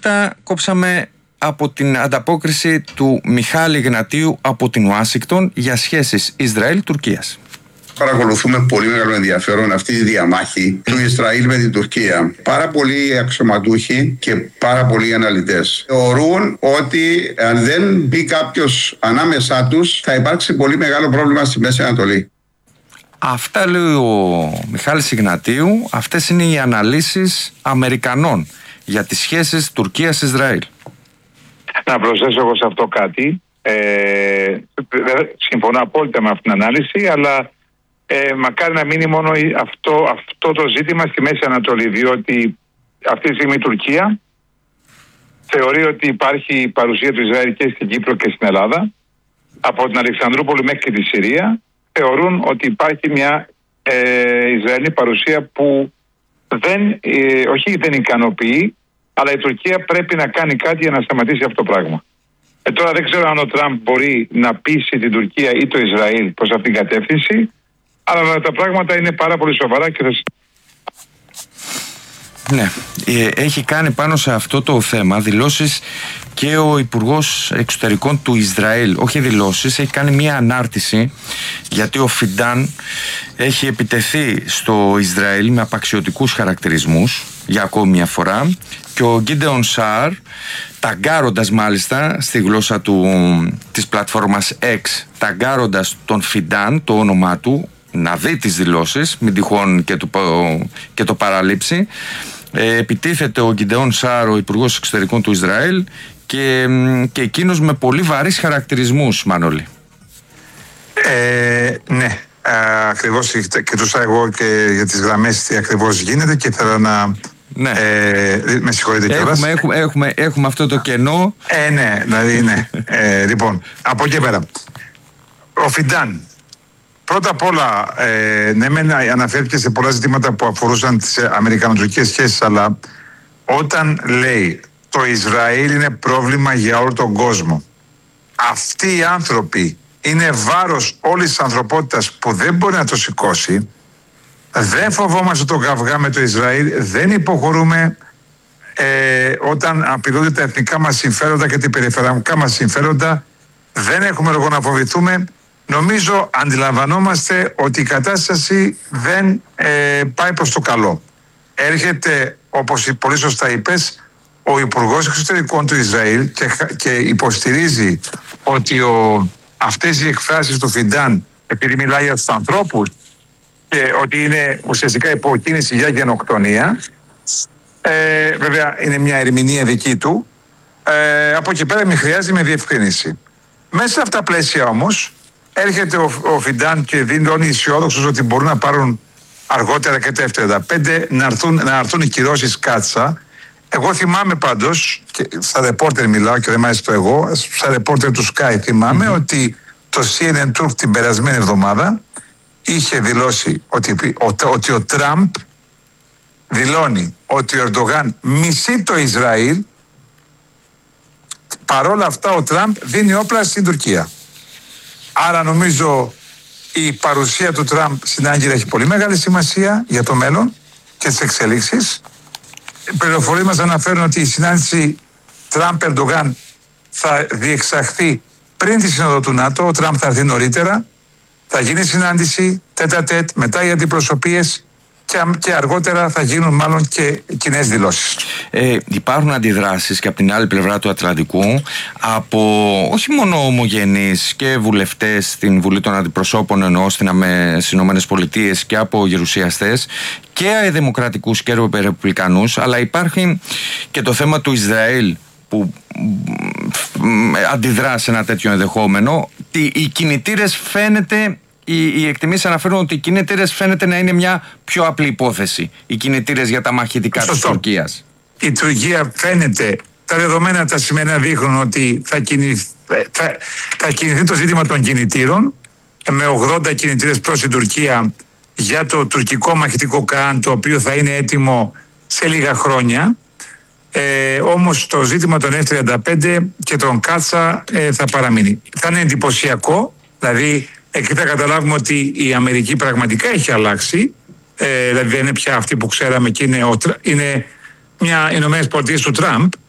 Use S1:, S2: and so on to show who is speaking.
S1: αυτά κόψαμε από την ανταπόκριση του Μιχάλη Γνατίου από την Ουάσιγκτον για σχέσεις Ισραήλ-Τουρκίας.
S2: Παρακολουθούμε πολύ μεγάλο ενδιαφέρον αυτή τη διαμάχη του Ισραήλ με την Τουρκία. Πάρα πολλοί αξιωματούχοι και πάρα πολλοί αναλυτές θεωρούν ότι αν δεν μπει κάποιος ανάμεσά τους θα υπάρξει πολύ μεγάλο πρόβλημα στη Μέση Ανατολή.
S1: Αυτά λέει ο Μιχάλης Γνατίου. Αυτές είναι οι αναλύσεις Αμερικανών για τις σχέσεις Τουρκίας-Ισραήλ.
S3: Να προσθέσω εγώ σε αυτό κάτι. Συμφωνώ απόλυτα με αυτήν την ανάλυση, αλλά μακάρι να μείνει μόνο αυτό το ζήτημα στη Μέση Ανατολή, διότι αυτή τη στιγμή η Τουρκία θεωρεί ότι υπάρχει παρουσία του Ισραήλ και στην Κύπρο και στην Ελλάδα. Από την Αλεξανδρούπολη μέχρι και τη Συρία θεωρούν ότι υπάρχει μια Ισραηλινή παρουσία που όχι δεν ικανοποιεί, αλλά η Τουρκία πρέπει να κάνει κάτι για να σταματήσει αυτό το πράγμα. Τώρα δεν ξέρω αν ο Τραμπ μπορεί να πείσει την Τουρκία ή το Ισραήλ προς αυτήν την κατεύθυνση, αλλά τα πράγματα είναι πάρα πολύ σοβαρά και
S1: Ναι, έχει κάνει πάνω σε αυτό το θέμα δηλώσεις και ο Υπουργός Εξωτερικών του Ισραήλ. Όχι δηλώσεις, έχει κάνει μια ανάρτηση, γιατί ο Φιντάν έχει επιτεθεί στο Ισραήλ με απαξιωτικούς χαρακτηρισμούς για ακόμη μια φορά, και ο Γκίντεον Σαάρ, ταγκάροντας μάλιστα στη γλώσσα της πλατφόρμας X, ταγκάροντας τον Φιντάν, το όνομά του, να δει τις δηλώσεις, μην τυχόν και το παραλείψει. Επιτίθεται ο Γκίντεον Σαάρ, ο Υπουργός Εξωτερικών του Ισραήλ, και εκείνος με πολύ βαρύς χαρακτηρισμούς, Μανώλη.
S4: Ναι, ακριβώς κοιτούσα εγώ και για τις γραμμές τι ακριβώς γίνεται και ήθελα να...
S1: Ναι.
S4: Με συγχωρείτε κιόλας.
S1: Έχουμε αυτό το κενό.
S4: Ναι, δηλαδή ναι. Λοιπόν, από εκεί πέρα. Ο Φιντάν, πρώτα απ' όλα, ναι μεν αναφέρθηκε σε πολλά ζητήματα που αφορούσαν τις αμερικανοτουρκικές σχέσεις, αλλά όταν λέει το Ισραήλ είναι πρόβλημα για όλο τον κόσμο, αυτοί οι άνθρωποι είναι βάρος όλης της ανθρωπότητας που δεν μπορεί να το σηκώσει. Δεν φοβόμαστε τον καυγά με το Ισραήλ, δεν υποχωρούμε όταν απειλούνται τα εθνικά μας συμφέροντα και τα περιφερειακά μας συμφέροντα. Δεν έχουμε λόγο να φοβηθούμε. Νομίζω αντιλαμβανόμαστε ότι η κατάσταση δεν πάει προς το καλό. Έρχεται, όπως πολύ σωστά είπες, ο Υπουργός Εξωτερικών του Ισραήλ και υποστηρίζει ότι αυτές οι εκφράσεις του Φιντάν, επειδή μιλάει για τους ανθρώπους, και ότι είναι ουσιαστικά υποκίνηση για γενοκτονία, βέβαια είναι μια ερμηνεία δική του, από εκεί πέρα μην χρειάζεται με διευκρίνηση. Μέσα σε αυτά τα πλαίσια όμως έρχεται ο Φιντάν και δηλώνει αισιόδοξος ότι μπορούν να πάρουν αργότερα και τα F-35 να έρθουν οι κυρώσεις κάτσα. Εγώ θυμάμαι πάντως, και στα ρεπόρτερ μιλάω και δεν μ' άρεσε το εγώ, στα ρεπόρτερ του Sky θυμάμαι ότι το CNN Turk την περασμένη εβδομάδα είχε δηλώσει ότι ο Τραμπ δηλώνει ότι ο Ερντογάν μισεί το Ισραήλ. Παρόλα αυτά ο Τραμπ δίνει όπλα στην Τουρκία. Άρα νομίζω η παρουσία του Τραμπ στην Άγκυρα έχει πολύ μεγάλη σημασία για το μέλλον και τις εξελίξεις. Οι πληροφορίες μας αναφέρουν ότι η συνάντηση Τραμπ-Ερντογάν θα διεξαχθεί πριν τη σύνοδο του ΝΑΤΟ. Ο Τραμπ θα έρθει νωρίτερα. Θα γίνει συνάντηση τέτα-τέτ, μετά οι αντιπροσωπείες και αργότερα θα γίνουν μάλλον και κοινές δηλώσεις.
S1: Υπάρχουν αντιδράσεις και από την άλλη πλευρά του Ατλαντικού από όχι μόνο ομογενείς και βουλευτές στην Βουλή των Αντιπροσώπων, εννοώ στις Ηνωμένες Πολιτείες, και από γερουσιαστές και δημοκρατικούς και ρεπουμπλικανούς, αλλά υπάρχει και το θέμα του Ισραήλ που αντιδρά σε ένα τέτοιο ενδεχόμενο. Οι κινητήρες φαίνεται, οι εκτιμήσεις αναφέρουν ότι οι κινητήρες φαίνεται να είναι μια πιο απλή υπόθεση. Οι κινητήρες για τα μαχητικά της Τουρκίας.
S4: Η Τουρκία φαίνεται, τα δεδομένα τα σημερινά δείχνουν ότι θα κινηθεί το ζήτημα των κινητήρων με 80 κινητήρες προς την Τουρκία για το τουρκικό μαχητικό ΚΑΝ, το οποίο θα είναι έτοιμο σε λίγα χρόνια. Όμως το ζήτημα των F-35 και των Κάτσα θα παραμείνει. Θα είναι εντυπωσιακό, δηλαδή εκεί θα καταλάβουμε ότι η Αμερική πραγματικά έχει αλλάξει, δηλαδή δεν είναι πια αυτή που ξέραμε και είναι μια Ηνωμένες Πολιτείες του Τραμπ.